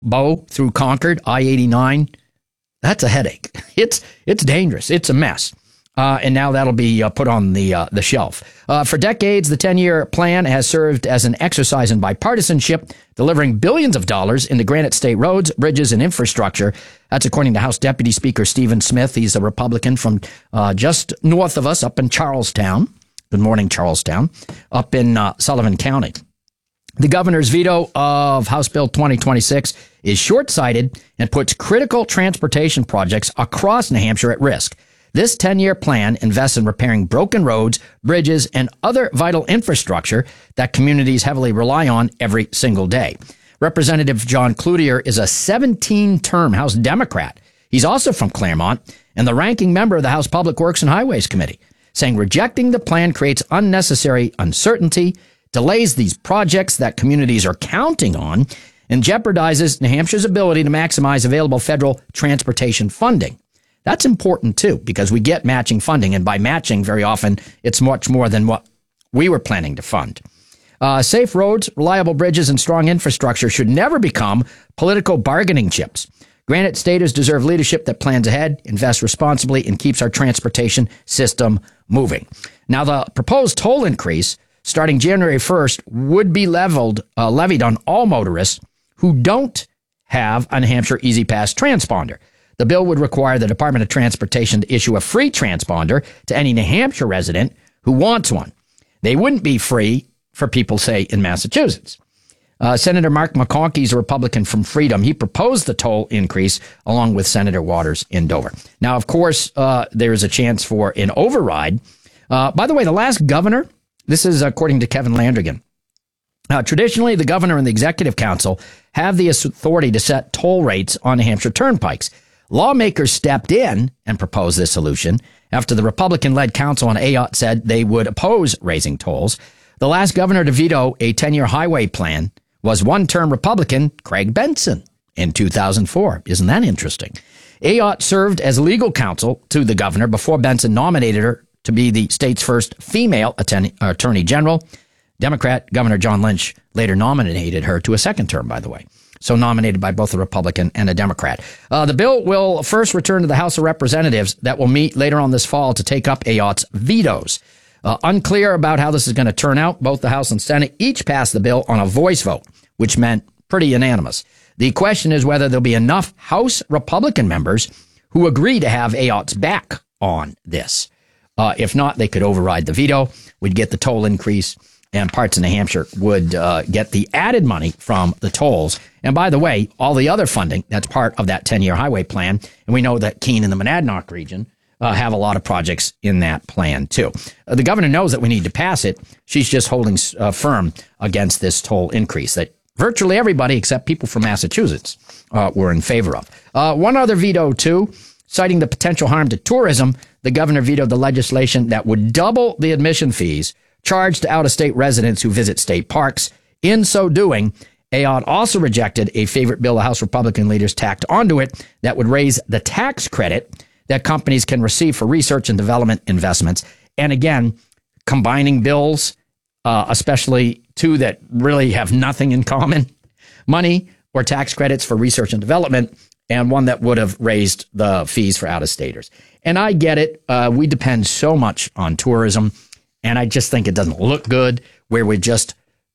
Bow through Concord, I-89, that's a headache. It's dangerous. It's a mess. And now that'll be put on the shelf. For decades, the 10-year plan has served as an exercise in bipartisanship, delivering billions of dollars into Granite State roads, bridges, and infrastructure. That's according to House Deputy Speaker Stephen Smith. He's a Republican from just north of us, up in Charlestown. Good morning, Charlestown, up in Sullivan County. The governor's veto of House Bill 2026 is short-sighted and puts critical transportation projects across New Hampshire at risk. This 10-year plan invests in repairing broken roads, bridges, and other vital infrastructure that communities heavily rely on every single day. Representative John Cloutier is a 17-term House Democrat. He's also from Claremont and the ranking member of the House Public Works and Highways Committee, saying rejecting the plan creates unnecessary uncertainty, delays these projects that communities are counting on, and jeopardizes New Hampshire's ability to maximize available federal transportation funding. That's important, too, because we get matching funding, and by matching, very often, it's much more than what we were planning to fund. Safe roads, reliable bridges, and strong infrastructure should never become political bargaining chips. Granite Staters deserve leadership that plans ahead, invests responsibly, and keeps our transportation system moving. Now, the proposed toll increase starting January 1st would be levied on all motorists who don't have a New Hampshire Easy Pass transponder. The bill would require the Department of Transportation to issue a free transponder to any New Hampshire resident who wants one. They wouldn't be free for people, say, in Massachusetts. Senator Mark McConkie is a Republican from Freedom. He proposed the toll increase along with Senator Waters in Dover. Now, of course, there is a chance for an override. By the way, the last governor, this is according to Kevin Landrigan. Traditionally, the governor and the executive council have the authority to set toll rates on New Hampshire turnpikes. Lawmakers stepped in and proposed this solution after the Republican-led council on AOT said they would oppose raising tolls. The last governor to veto a 10-year highway plan was one-term Republican Craig Benson in 2004. Isn't that interesting? AOT served as legal counsel to the governor before Benson nominated her to be the state's first female attorney general. Democrat Governor John Lynch later nominated her to a second term, by the way. So nominated by both a Republican and a Democrat. The bill will first return to the House of Representatives that will meet later on this fall to take up AOT's vetoes. Unclear about how this is going to turn out. Both the House and Senate each passed the bill on a voice vote, which meant pretty unanimous. The question is whether there'll be enough House Republican members who agree to have AOT's back on this. If not, they could override the veto. We'd get the toll increase, and parts of New Hampshire would get the added money from the tolls. And by the way, all the other funding, that's part of that 10-year highway plan. And we know that Keene and the Monadnock region have a lot of projects in that plan, too. The governor knows that we need to pass it. She's just holding firm against this toll increase that virtually everybody except people from Massachusetts were in favor of. One other veto, too, citing the potential harm to tourism, the governor vetoed the legislation that would double the admission fees charged to out-of-state residents who visit state parks. In so doing, AOT also rejected a favorite bill the House Republican leaders tacked onto it that would raise the tax credit that companies can receive for research and development investments. And again, combining bills, especially two that really have nothing in common, money or tax credits for research and development, and one that would have raised the fees for out-of-staters. And I get it. We depend so much on tourism. And I just think it doesn't look good where we're just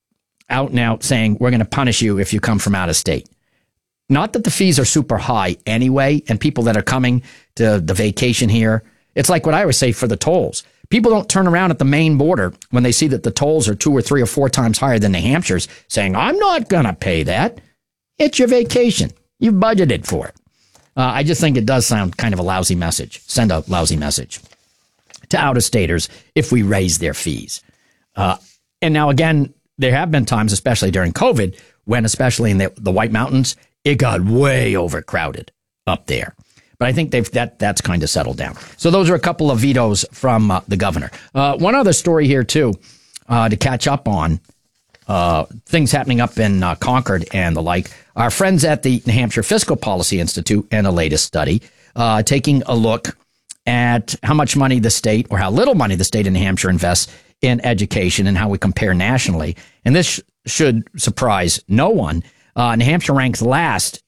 out and out saying we're going to punish you if you come from out of state. Not that the fees are super high anyway, and people that are coming to the vacation here, it's like what I always say for the tolls. People don't turn around at the Maine border when they see that the tolls are 2 or 3 or 4 times higher than New Hampshire's saying, I'm not going to pay that. It's your vacation. You've budgeted for it. I just think it does sound kind of a lousy message. Send a lousy message to out-of-staters if we raise their fees. And now, again, there have been times, especially during COVID, when, especially in the White Mountains, it got way overcrowded up there. But I think that's kind of settled down. So those are a couple of vetoes from the governor. One other story here, too, to catch up on, things happening up in Concord and the like. Our friends at the New Hampshire Fiscal Policy Institute and a latest study taking a look at how much money the state, or how little money the state of New Hampshire invests in education and how we compare nationally. And this should surprise no one. New Hampshire ranks last